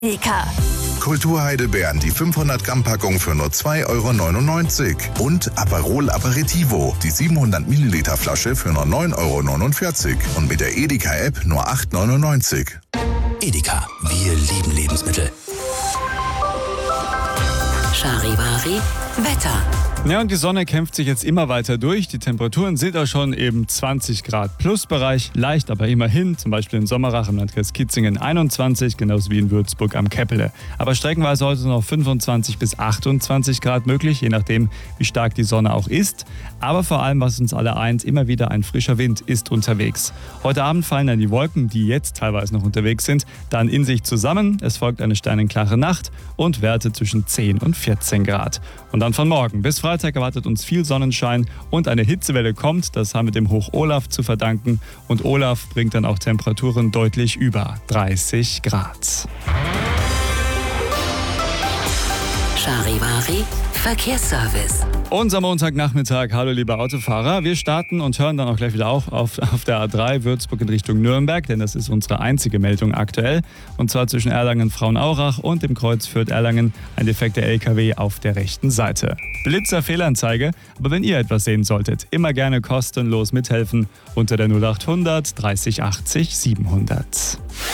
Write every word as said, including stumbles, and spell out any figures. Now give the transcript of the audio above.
Edeka. Kulturheide Bern, die fünfhundert Gramm Packung für nur zwei Euro neunundneunzig. Und Aperol Aperitivo, die siebenhundert Milliliter Flasche für nur neun Euro neunundvierzig. Und mit der Edeka-App nur acht Euro neunundneunzig. Edeka, wir lieben Lebensmittel. Charivari Wetter. Ja, und die Sonne kämpft sich jetzt immer weiter durch. Die Temperaturen sind auch schon im zwanzig Grad Plusbereich, leicht aber immerhin, zum Beispiel in Sommerach im Landkreis Kitzingen einundzwanzig, genauso wie in Würzburg am Käppele. Aber streckenweise heute noch fünfundzwanzig bis achtundzwanzig Grad möglich, je nachdem, wie stark die Sonne auch ist. Aber vor allem, was uns alle eint, immer wieder ein frischer Wind ist unterwegs. Heute Abend fallen dann die Wolken, die jetzt teilweise noch unterwegs sind, dann in sich zusammen. Es folgt eine sternenklare Nacht und Werte zwischen zehn und vierzehn Grad. Und dann von morgen bis Freitag erwartet uns viel Sonnenschein und eine Hitzewelle kommt. Das haben wir dem Hoch Olaf zu verdanken. Und Olaf bringt dann auch Temperaturen deutlich über dreißig Grad. Charivari Verkehrsservice. Unser Montagnachmittag. Hallo liebe Autofahrer. Wir starten und hören dann auch gleich wieder auf, auf auf der A drei Würzburg in Richtung Nürnberg, denn das ist unsere einzige Meldung aktuell. Und zwar zwischen Erlangen-Frauenaurach und dem Kreuz Fürth-Erlangen ein defekter L K W auf der rechten Seite. Blitzer-Fehlanzeige, aber wenn ihr etwas sehen solltet, immer gerne kostenlos mithelfen unter der null acht hundert dreißig achtzig siebenhundert.